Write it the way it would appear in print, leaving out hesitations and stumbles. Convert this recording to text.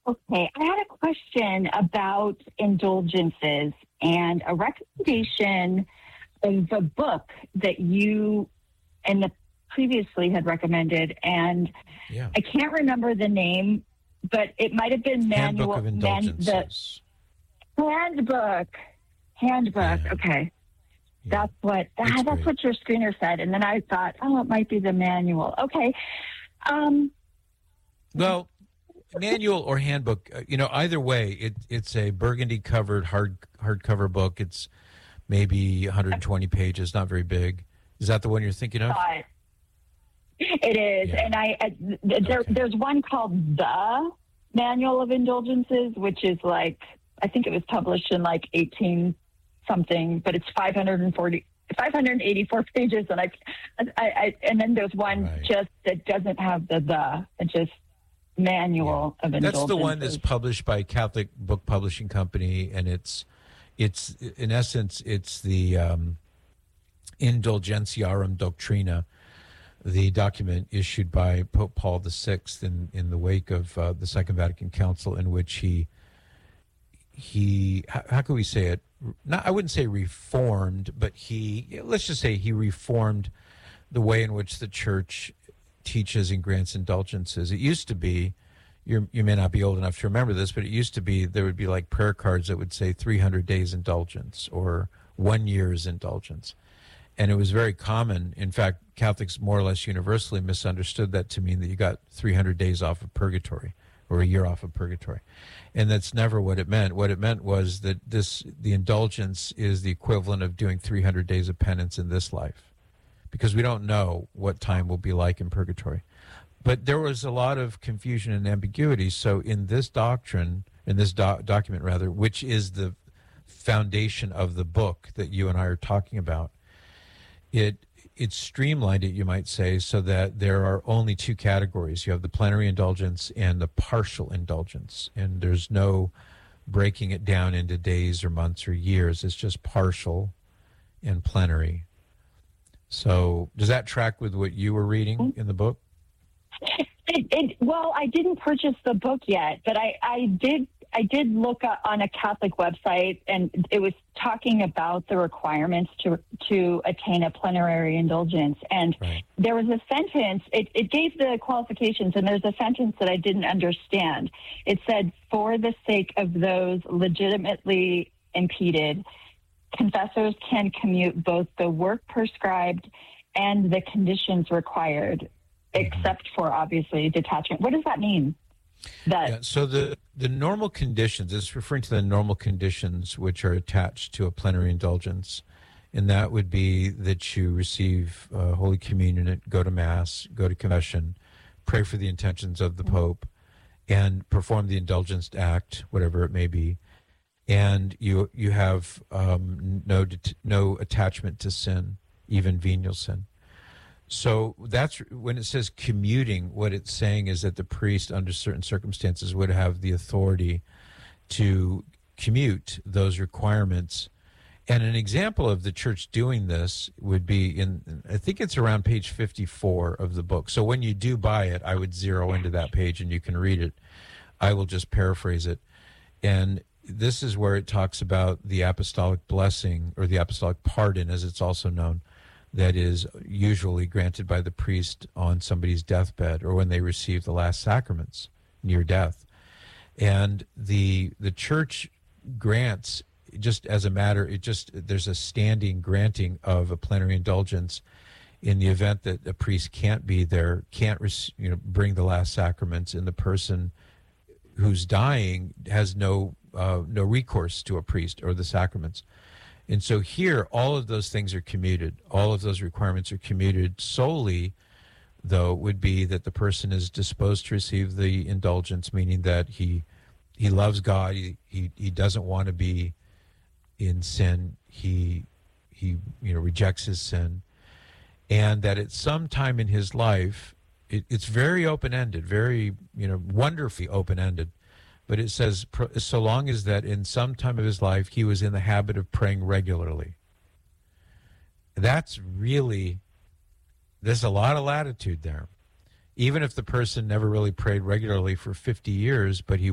Okay, I had a question about indulgences and a recommendation of a book that you and the previously had recommended, and Yeah. I can't remember the name, but it might have been Handbook manual. of Indulgences. The handbook. Handbook. Yeah. Okay, Yeah. that's great. what your screener said, and then I thought, oh, it might be the manual. Okay. Um, Well, manual or handbook, either way, it's a burgundy covered hardcover book. It's maybe 120 pages, not very big. Is that the one you're thinking of? It is, Yeah. and Okay. there's one called The Manual of Indulgences, which is like, I think it was published in like 18 something, but it's 584 pages, and and then there's one Right. just that doesn't have it's just Manual of Indulgences. That's the one that's published by Catholic Book Publishing Company, and it's in essence it's the Indulgentiarum Doctrina, the document issued by Pope Paul VI in the wake of the Second Vatican Council, in which he how can we say it? I wouldn't say reformed, but let's just say he reformed the way in which the Church teaches and grants indulgences. It used to be, you may not be old enough to remember this, but it used to be there would be like prayer cards that would say 300 days indulgence or 1 year's indulgence. And it was very common. In fact, Catholics more or less universally misunderstood that to mean that you got 300 days off of purgatory or a year off of purgatory. And that's never what it meant. What it meant was that the indulgence is the equivalent of doing 300 days of penance in this life, because we don't know what time will be like in purgatory. But there was a lot of confusion and ambiguity. So in this doctrine, in this document rather, which is the foundation of the book that you and I are talking about, it streamlined it, you might say, so that there are only two categories. You have the plenary indulgence and the partial indulgence. And there's no breaking it down into days or months or years. It's just partial and plenary. So does that track with what you were reading in the book? Well, I didn't purchase the book yet, but I did look on a Catholic website, and it was talking about the requirements to attain a plenary indulgence. And Right. there was a sentence, it gave the qualifications, and there's a sentence that I didn't understand. It said, for the sake of those legitimately impeded, confessors can commute both the work prescribed and the conditions required, except for, obviously, detachment. What does that mean? So the normal conditions, it's referring to the normal conditions which are attached to a plenary indulgence, and that would be that you receive Holy Communion, go to Mass, go to confession, pray for the intentions of the Pope, and perform the indulgence act, whatever it may be. And you have no attachment to sin, even venial sin. So that's when it says commuting, what it's saying is that the priest, under certain circumstances, would have the authority to commute those requirements. And an example of the Church doing this would be I think it's around page 54 of the book. So when you do buy it, I would zero into that page and you can read it. I will just paraphrase it. And this is where it talks about the apostolic blessing, or the apostolic pardon, as it's also known, that is usually granted by the priest on somebody's deathbed or when they receive the last sacraments near death. And the Church grants, just as a matter, there's a standing granting of a plenary indulgence in the event that a priest can't be there, can't bring the last sacraments, and the person who's dying has no recourse to a priest or the sacraments. And so here, all of those things are commuted. All of those requirements are commuted. Solely, though, would be that the person is disposed to receive the indulgence, meaning that he loves God. He doesn't want to be in sin. He rejects his sin, and that at some time in his life, it's very open-ended, very wonderfully open-ended. But it says, so long as that in some time of his life, he was in the habit of praying regularly. There's a lot of latitude there. Even if the person never really prayed regularly for 50 years, but he